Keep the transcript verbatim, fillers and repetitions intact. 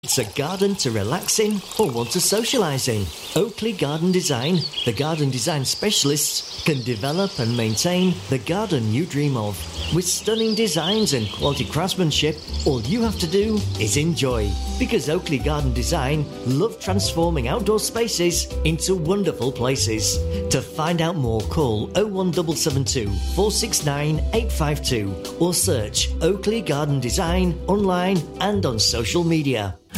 It's a garden to relax in or want to socialise in. Oakley Garden Design, the garden design specialists, can develop and maintain the garden you dream of. With stunning designs and quality craftsmanship, all you have to do is enjoy. Because Oakley Garden Design love transforming outdoor spaces into wonderful places. To find out more, call oh one seven seven two, four six nine, eight five two or search Oakley Garden Design online and on social media.